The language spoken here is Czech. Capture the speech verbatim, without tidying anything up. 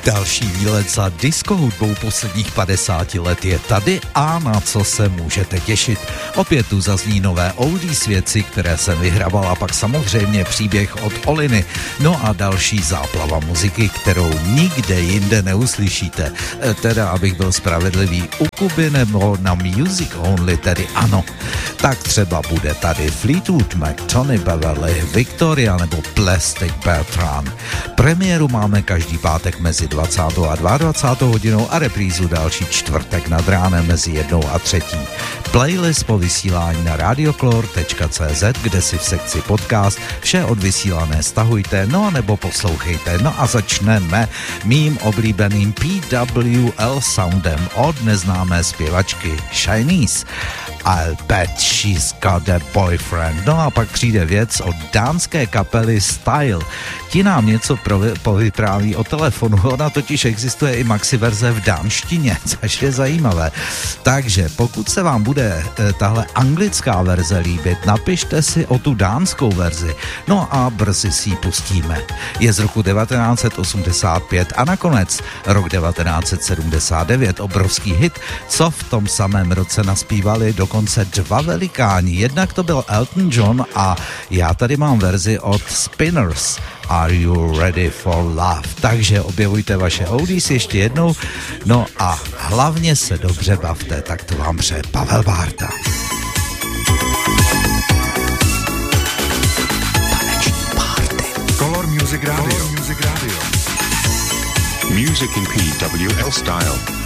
Další výlet za disco hudbou posledních padesáti let je tady a na co se můžete těšit. Opět tu zazní nové oldies věci, které jsem vyhrával, a pak samozřejmě příběh od Oliny. No a další záplava muziky, kterou nikde jinde neuslyšíte. E, teda, abych byl spravedlivý, u Kuby nebo na Music Only, tedy ano. Tak třeba bude tady Fleetwood Mac, Tony Beverly, Victoria nebo Plastic Bertrand. Premiéru máme každý pátek mezi dvacátou a dvacátou hodinou a reprízu další čtvrtek nad ránem mezi jednou a třetí. Playlist po vysílání na radioclor tečka cé zet, kde si v sekci podcast vše odvysílané stahujte, no nebo poslouchejte. No a začneme mým oblíbeným P W L soundem od neznámé zpěvačky Chinese. I'll bet she's got a boyfriend. No a pak přijde věc od dánské kapely Style. Ti nám něco provi- povypráví o telefonu. Ona totiž existuje i maxi verze v dánštině, což je zajímavé. Takže pokud se vám bude e, tahle anglická verze líbit, napište si o tu dánskou verzi. No a brzy si ji pustíme. Je z roku devatenáct set osmdesát pět a nakonec rok devatenáct set sedmdesát devět. Obrovský hit, co v tom samém roce naspívali dokonce dva velikáni. Jednak to byl Elton John a já tady mám verzi od Spinners. Are you ready for love? Takže objevujte vaše oldies ještě jednou, no a hlavně se dobře bavte, tak to vám přeje Pavel Bárta. Taneční party. Color Music Radio. Color Music Radio. Music in P W L style.